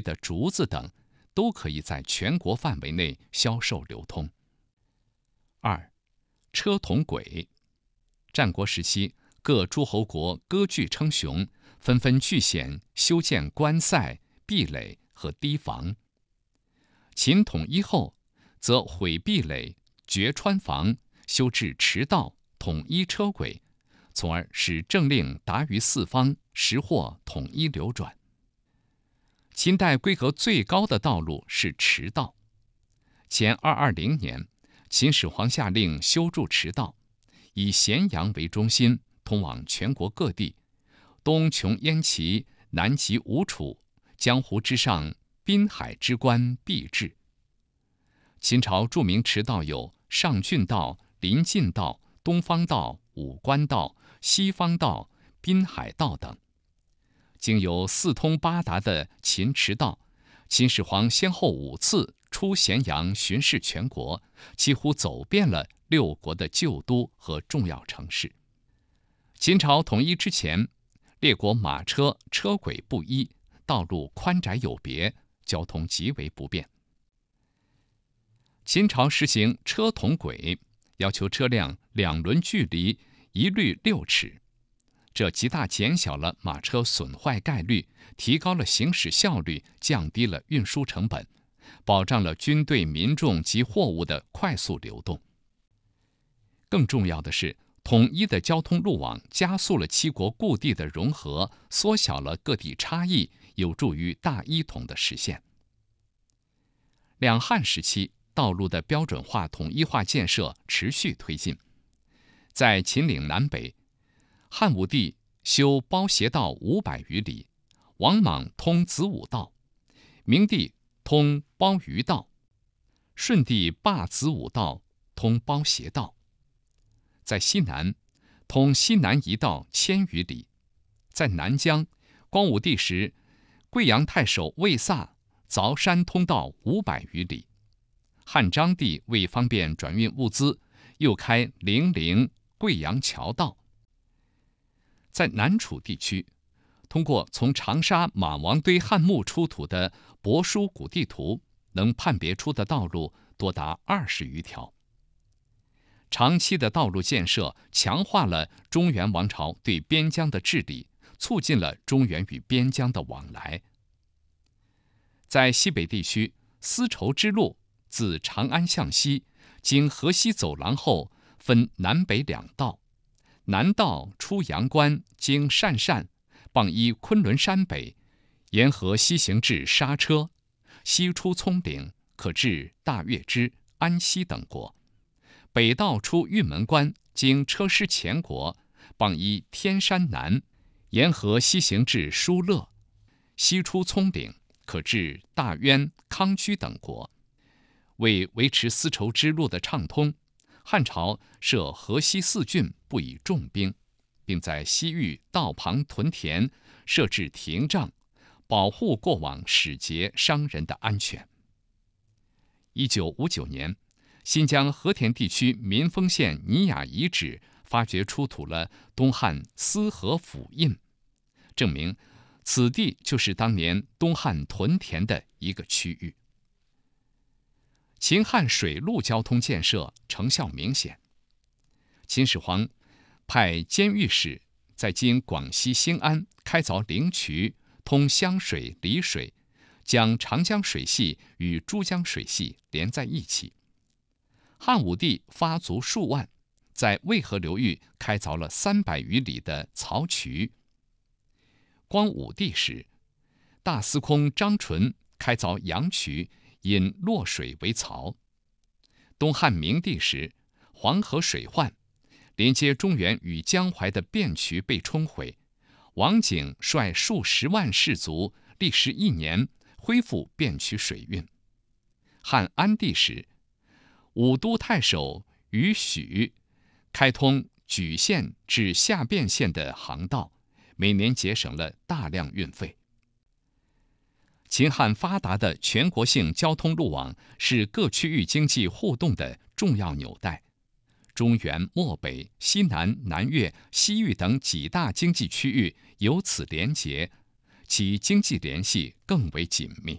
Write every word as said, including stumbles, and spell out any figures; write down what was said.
的竹子等，都可以在全国范围内销售流通。二、车同轨。战国时期，各诸侯国割据称雄，纷纷据险修建关塞、壁垒和堤防。秦统一后，则毁壁垒、掘川防，修治驰道，统一车轨，从而使政令达于四方，时货统一流转。秦代规格最高的道路是驰道。前二二零年，秦始皇下令修筑驰道，以咸阳为中心，通往全国各地，东穷燕齐，南及吴楚，江湖之上，滨海之关必至。秦朝著名驰道有上郡道、临晋道、东方道、武关道、西方道、滨海道等。经由四通八达的秦驰道，秦始皇先后五次出咸阳巡视全国，几乎走遍了六国的旧都和重要城市。秦朝统一之前，列国马车车轨不一，道路宽窄有别，交通极为不便。秦朝实行车同轨，要求车辆两轮距离一律六尺，这极大减小了马车损坏概率，提高了行驶效率，降低了运输成本，保障了军队、民众及货物的快速流动。更重要的是，统一的交通路网加速了七国故地的融合，缩小了各地差异，有助于大一统的实现。两汉时期，道路的标准化、统一化建设持续推进。在秦岭南北，汉武帝修包斜道五百余里，王莽通子午道，明帝通包鱼道，顺帝罢子午道，通包斜道。在西南，通西南一道千余里。在南疆，光武帝时，贵阳太守魏飒凿山通道五百余里。汉章帝为方便转运物资，又开零陵、贵阳桥道。在南楚地区，通过从长沙马王堆汉墓出土的帛书古地图，能判别出的道路多达二十余条。长期的道路建设强化了中原王朝对边疆的治理，促进了中原与边疆的往来。在西北地区，丝绸之路自长安向西，经河西走廊后，分南北两道。南道出阳关，经鄯善，傍依昆仑山北，沿河西行至莎车，西出葱岭，可至大月支、安西等国。北道出玉门关，经车师前国，傍依天山南，沿河西行至疏勒，西出葱岭，可至大渊、康居等国。为维持丝绸之路的畅通，汉朝设河西四郡，不以重兵，并在西域道旁屯田设置亭障，保护过往使节商人的安全。一九五九年，新疆和田地区民丰县尼雅遗址发掘出土了东汉司河府印，证明此地就是当年东汉屯田的一个区域。秦汉水陆交通建设成效明显。秦始皇派监狱使在今广西兴安开凿灵渠，通湘水、丽水，将长江水系与珠江水系连在一起。汉武帝发卒数万，在渭河流域开凿了三百余里的漕渠。光武帝时，大司空张纯开凿阳渠，引洛水为漕。东汉明帝时，黄河水患，连接中原与江淮的汴渠被冲毁，王景率数十万士卒，历时一年恢复汴渠水运。汉安帝时，武都太守于许开通莒县至下汴县的航道，每年节省了大量运费。秦汉发达的全国性交通路网是各区域经济互动的重要纽带。中原、漠北、西南、南越、西域等几大经济区域由此连结，其经济联系更为紧密。